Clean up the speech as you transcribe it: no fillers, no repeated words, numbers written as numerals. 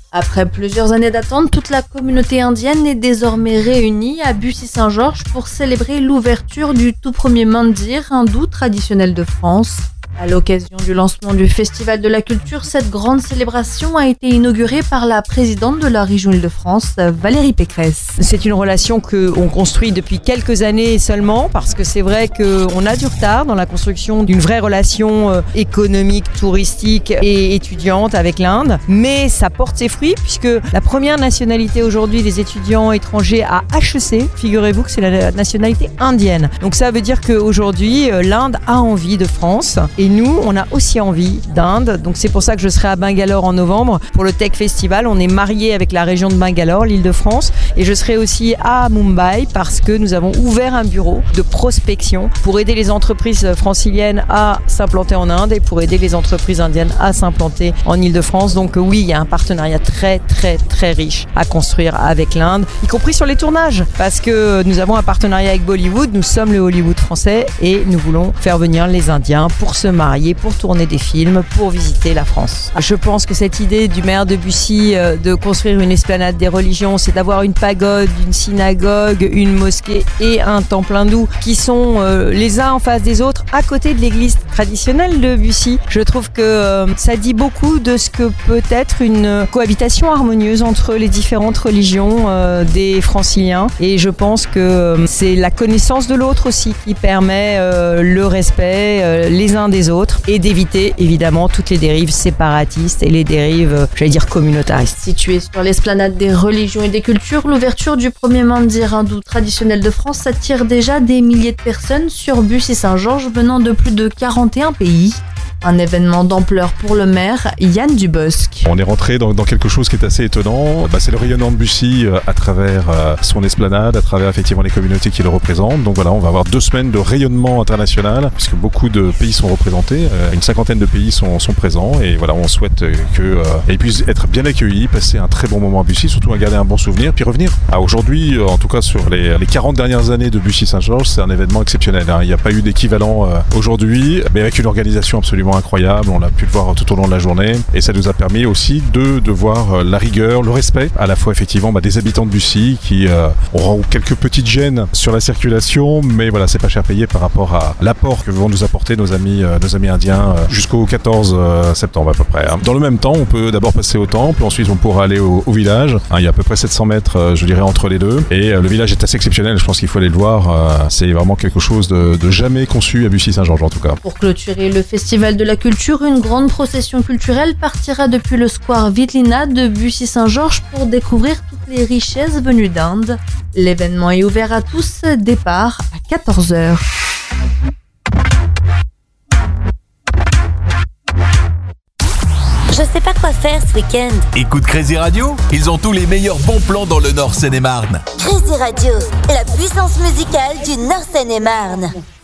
Après plusieurs années d'attente, toute la communauté indienne est désormais réunie à Bussy-Saint-Georges pour célébrer l'ouverture du tout premier mandir hindou traditionnel de France. À l'occasion du lancement du Festival de la Culture, cette grande célébration a été inaugurée par la présidente de la région Île-de-France, Valérie Pécresse. C'est une relation qu'on construit depuis quelques années seulement, parce que c'est vrai qu'on a du retard dans la construction d'une vraie relation économique, touristique et étudiante avec l'Inde. Mais ça porte ses fruits, puisque la première nationalité aujourd'hui des étudiants étrangers à HEC, figurez-vous que c'est la nationalité indienne. Donc ça veut dire qu'aujourd'hui, l'Inde a envie de France. Et nous, on a aussi envie d'Inde. Donc c'est pour ça que je serai à Bangalore en novembre pour le Tech Festival. On est mariés avec la région de Bangalore, l'Île-de-France. Et je serai aussi à Mumbai parce que nous avons ouvert un bureau de prospection pour aider les entreprises franciliennes à s'implanter en Inde et pour aider les entreprises indiennes à s'implanter en Île-de-France. Donc oui, il y a un partenariat très riche à construire avec l'Inde, y compris sur les tournages. Parce que nous avons un partenariat avec Bollywood. Nous sommes le Hollywood français et nous voulons faire venir les Indiens pour se marier, pour tourner des films, pour visiter la France. Je pense que cette idée du maire de Bussy de construire une esplanade des religions, c'est d'avoir une pagode, une synagogue, une mosquée et un temple hindou qui sont les uns en face des autres à côté de l'église traditionnelle de Bussy. Je trouve que ça dit beaucoup de ce que peut être une cohabitation harmonieuse entre les différentes religions des franciliens, et je pense que c'est la connaissance de l'autre aussi qui permet le respect les uns des autres et d'éviter évidemment toutes les dérives séparatistes et les dérives, communautaristes. Située sur l'esplanade des religions et des cultures, l'ouverture du premier mandir hindou traditionnel de France attire déjà des milliers de personnes sur Bussy-Saint-Georges venant de plus de 41 pays. Un événement d'ampleur pour le maire, Yann Dubosc. On est rentré dans quelque chose qui est assez étonnant. C'est le rayonnement de Bussy à travers son esplanade, à travers effectivement les communautés qui le représentent. Donc voilà, on va avoir 2 semaines de rayonnement international, puisque beaucoup de pays sont représentés. Une 50aine de pays sont présents. Et voilà, on souhaite qu'ils puissent être bien accueillis, passer un très bon moment à Bussy, surtout à garder un bon souvenir, puis revenir. Aujourd'hui, en tout cas sur les 40 dernières années de Bussy-Saint-Georges, c'est un événement exceptionnel. Il n'y a pas eu d'équivalent aujourd'hui, mais avec une organisation absolument incroyable. On a pu le voir tout au long de la journée et ça nous a permis aussi de voir la rigueur, le respect à la fois effectivement des habitants de Bussy qui auront quelques petites gênes sur la circulation, mais voilà, c'est pas cher payé par rapport à l'apport que vont nous apporter nos amis indiens jusqu'au 14 septembre à peu près. Dans le même temps, on peut d'abord passer au temple, ensuite on pourra aller au village. Il y a à peu près 700 mètres, je dirais, entre les deux, et le village est assez exceptionnel. Je pense qu'il faut aller le voir. C'est vraiment quelque chose de jamais conçu à Bussy-Saint-Georges en tout cas. Pour clôturer le festival de la culture, une grande procession culturelle partira depuis le square Vitlina de Bussy-Saint-Georges pour découvrir toutes les richesses venues d'Inde. L'événement est ouvert à tous, départ à 14h. Je sais pas quoi faire ce week-end. Écoute Crazy Radio, ils ont tous les meilleurs bons plans dans le Nord Seine-et-Marne. Crazy Radio, la puissance musicale du Nord Seine-et-Marne.